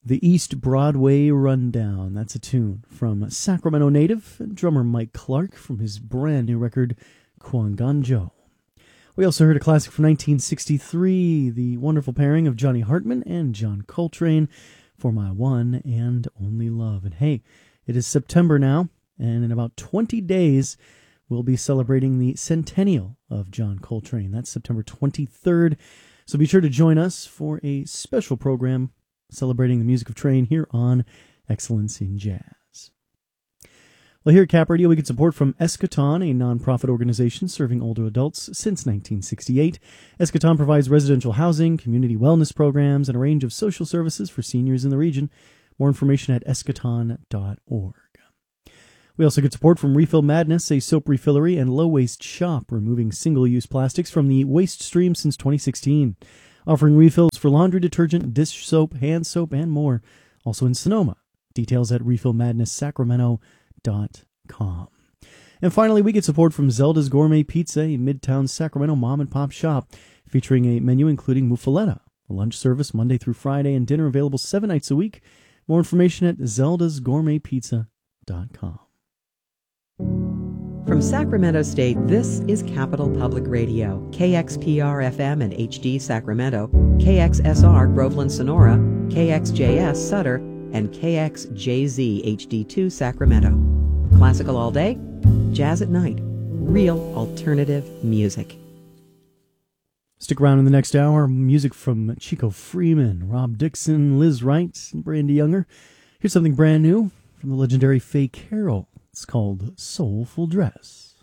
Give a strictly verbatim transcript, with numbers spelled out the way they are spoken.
The East Broadway Rundown. That's a tune from Sacramento native and drummer Mike Clark from his brand new record, Kwanganjo. We also heard a classic from nineteen sixty-three, the wonderful pairing of Johnny Hartman and John Coltrane for My One and Only Love. And hey, it is September now, and in about twenty days, we'll be celebrating the centennial of John Coltrane. That's September twenty-third. So be sure to join us for a special program celebrating the music of Train here on Excellence in Jazz. Well, here at Cap Radio, we get support from Eschaton, a nonprofit organization serving older adults since nineteen sixty-eight. Eschaton provides residential housing, community wellness programs, and a range of social services for seniors in the region. More information at eschaton dot org. We also get support from Refill Madness, a soap refillery and low-waste shop, removing single-use plastics from the waste stream since twenty sixteen. Offering refills for laundry detergent, dish soap, hand soap, and more. Also in Sonoma. Details at refill madness sacramento dot com. And finally, we get support from Zelda's Gourmet Pizza, a Midtown Sacramento mom-and-pop shop, featuring a menu including muffaletta, a lunch service Monday through Friday, and dinner available seven nights a week. More information at zeldas gourmet pizza dot com. From Sacramento State, this is Capital Public Radio, K X P R F M and H D Sacramento, K X S R Groveland Sonora, K X J S Sutter, and K X J Z H D two Sacramento. Classical all day, jazz at night, real alternative music. Stick around in the next hour. Music from Chico Freeman, Rob Dixon, Liz Wright, and Brandy Younger. Here's something brand new from the legendary Faye Carroll. It's called Soulful Dress.